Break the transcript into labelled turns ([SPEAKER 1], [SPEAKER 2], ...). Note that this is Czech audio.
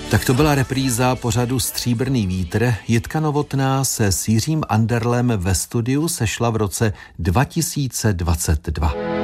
[SPEAKER 1] Tak to byla repríza pořadu Stříbrný vítr. Jitka Novotná se s Jiřím Anderlem ve studiu sešla v roce 2022.